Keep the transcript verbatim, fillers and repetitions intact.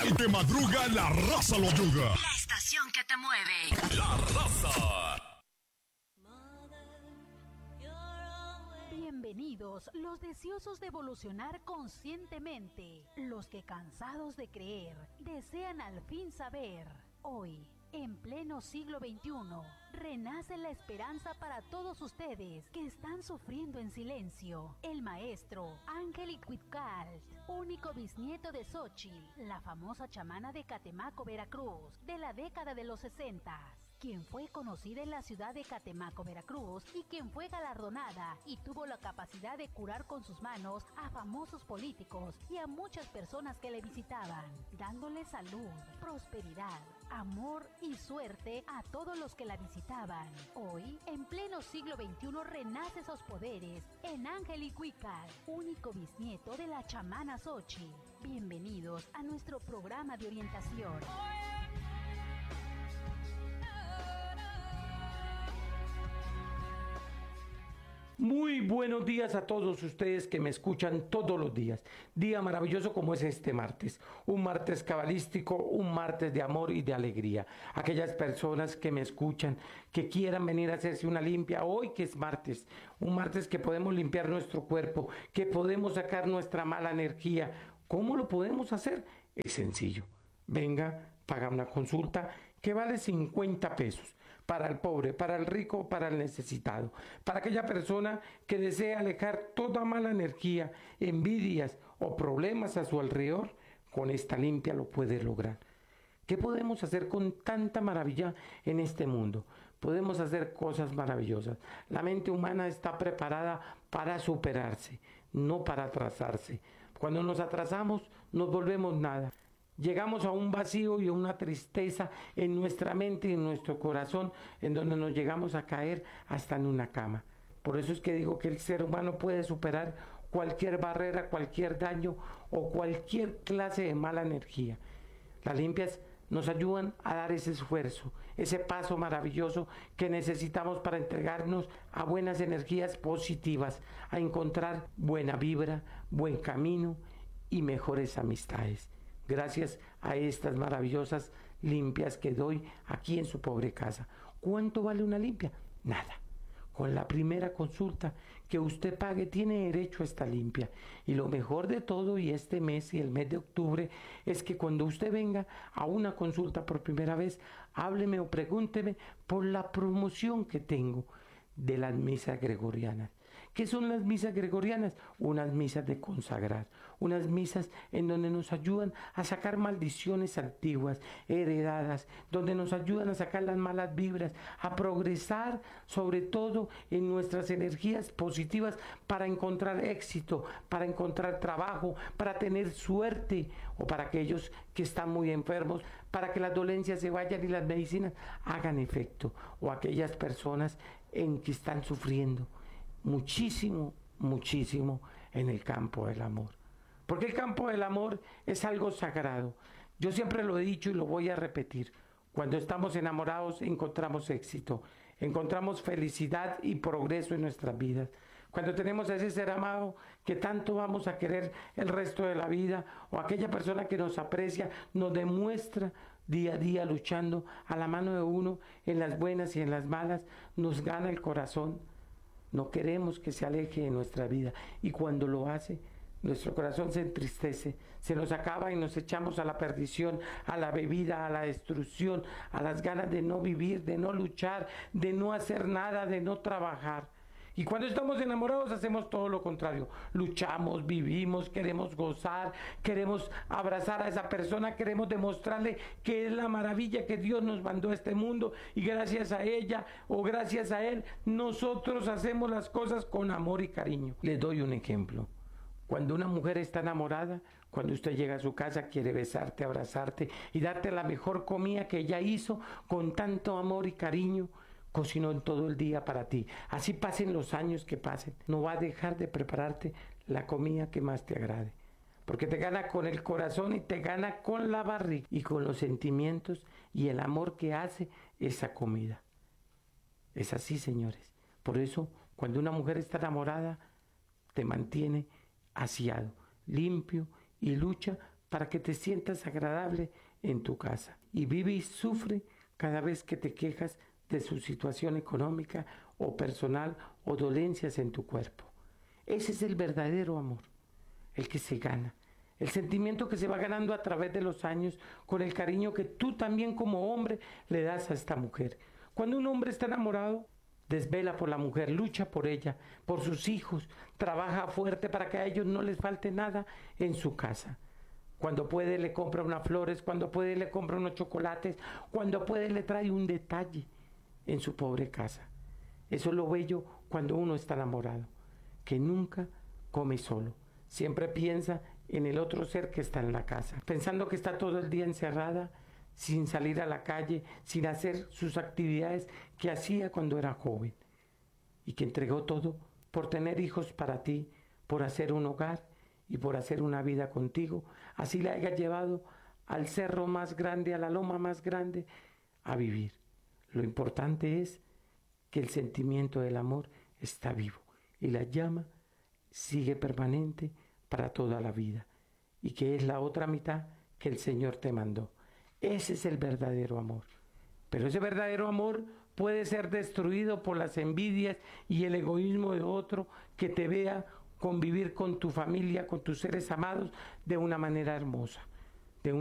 y te madruga La Raza lo yuga. La estación que te mueve. La Raza. Bienvenidos los deseosos de evolucionar conscientemente, los que cansados de creer, desean al fin saber. Hoy, en pleno siglo veintiuno, renace la esperanza para todos ustedes que están sufriendo en silencio. El maestro Ángel Huitcal, único bisnieto de Xochitl, la famosa chamana de Catemaco, Veracruz, de la década de los sesenta, quien fue conocida en la ciudad de Catemaco, Veracruz, y quien fue galardonada y tuvo la capacidad de curar con sus manos a famosos políticos y a muchas personas que le visitaban, dándole salud, prosperidad, amor y suerte a todos los que la visitaban. Hoy, en pleno siglo veintiuno, renace esos poderes en Ángel Huitcal, único bisnieto de la chamana Xochitl. Bienvenidos a nuestro programa de orientación. Muy buenos días a todos ustedes que me escuchan todos los días. Día maravilloso como es este martes. Un martes cabalístico, un martes de amor y de alegría. Aquellas personas que me escuchan, que quieran venir a hacerse una limpia hoy que es martes. Un martes que podemos limpiar nuestro cuerpo, que podemos sacar nuestra mala energía. ¿Cómo lo podemos hacer? Es sencillo. Venga, paga una consulta que vale cincuenta pesos. Para el pobre, para el rico, para el necesitado, para aquella persona que desea alejar toda mala energía, envidias o problemas a su alrededor, con esta limpia lo puede lograr. ¿Qué podemos hacer con tanta maravilla en este mundo? Podemos hacer cosas maravillosas. La mente humana está preparada para superarse, no para atrasarse. Cuando nos atrasamos, nos volvemos nada. Llegamos a un vacío y a una tristeza en nuestra mente y en nuestro corazón, en donde nos llegamos a caer hasta en una cama. Por eso es que digo que el ser humano puede superar cualquier barrera, cualquier daño o cualquier clase de mala energía. Las limpias nos ayudan a dar ese esfuerzo, ese paso maravilloso que necesitamos para entregarnos a buenas energías positivas, a encontrar buena vibra, buen camino y mejores amistades. Gracias a estas maravillosas limpias que doy aquí en su pobre casa. ¿Cuánto vale una limpia? Nada. Con la primera consulta que usted pague tiene derecho a esta limpia. Y lo mejor de todo, y este mes y el mes de octubre, es que cuando usted venga a una consulta por primera vez, hábleme o pregúnteme por la promoción que tengo de las misas gregorianas. ¿Qué son las misas gregorianas? Unas misas de consagrar, unas misas en donde nos ayudan a sacar maldiciones antiguas, heredadas, donde nos ayudan a sacar las malas vibras, a progresar sobre todo en nuestras energías positivas para encontrar éxito, para encontrar trabajo, para tener suerte, o para aquellos que están muy enfermos, para que las dolencias se vayan y las medicinas hagan efecto, o aquellas personas en que están sufriendo muchísimo, muchísimo en el campo del amor. Porque el campo del amor es algo sagrado. Yo siempre lo he dicho y lo voy a repetir. Cuando estamos enamorados encontramos éxito, encontramos felicidad y progreso en nuestras vidas. Cuando tenemos a ese ser amado que tanto vamos a querer el resto de la vida, o aquella persona que nos aprecia, nos demuestra día a día luchando a la mano de uno en las buenas y en las malas, nos gana el corazón. No queremos que se aleje de nuestra vida, y cuando lo hace, nuestro corazón se entristece, se nos acaba y nos echamos a la perdición, a la bebida, a la destrucción, a las ganas de no vivir, de no luchar, de no hacer nada, de no trabajar. Y cuando estamos enamorados hacemos todo lo contrario. Luchamos, vivimos, queremos gozar, queremos abrazar a esa persona, queremos demostrarle que es la maravilla que Dios nos mandó a este mundo, y gracias a ella o gracias a él nosotros hacemos las cosas con amor y cariño. Les doy un ejemplo. Cuando una mujer está enamorada, cuando usted llega a su casa, quiere besarte, abrazarte y darte la mejor comida que ella hizo con tanto amor y cariño. Cocinó en todo el día para ti. Así pasen los años que pasen, no va a dejar de prepararte la comida que más te agrade. Porque te gana con el corazón y te gana con la barriga y con los sentimientos y el amor que hace esa comida. Es así, señores. Por eso, cuando una mujer está enamorada, te mantiene aseado, limpio y lucha para que te sientas agradable en tu casa. Y vive y sufre cada vez que te quejas de su situación económica o personal o dolencias en tu cuerpo. Ese es el verdadero amor, el que se gana, el sentimiento que se va ganando a través de los años con el cariño que tú también como hombre le das a esta mujer. Cuando un hombre está enamorado, desvela por la mujer, lucha por ella, por sus hijos, trabaja fuerte para que a ellos no les falte nada en su casa. Cuando puede le compra unas flores, cuando puede le compra unos chocolates, cuando puede le trae un detalle en su pobre casa. Eso es lo bello cuando uno está enamorado, que nunca come solo, siempre piensa en el otro ser que está en la casa, pensando que está todo el día encerrada, sin salir a la calle, sin hacer sus actividades que hacía cuando era joven, y que entregó todo por tener hijos para ti, por hacer un hogar y por hacer una vida contigo. Así la haya llevado al cerro más grande, a la loma más grande, a vivir. Lo importante es que el sentimiento del amor está vivo y la llama sigue permanente para toda la vida, y que es la otra mitad que el Señor te mandó. Ese es el verdadero amor. Pero ese verdadero amor puede ser destruido por las envidias y el egoísmo de otro que te vea convivir con tu familia, con tus seres amados de una manera hermosa.